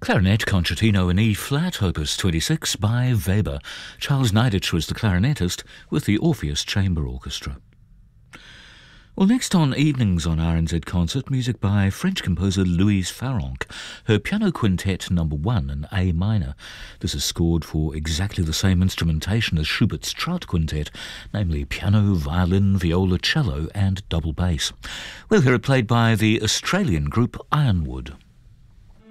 Clarinet Concertino in E-flat, Opus 26 by Weber. Charles Neidich was the clarinetist with the Orpheus Chamber Orchestra. Well, next on Evenings on RNZ Concert, music by French composer Louise Farrenc, her Piano Quintet No. 1 in A minor. This is scored for exactly the same instrumentation as Schubert's Trout Quintet, namely piano, violin, viola, cello and double bass. We'll hear it played by the Australian group Ironwood.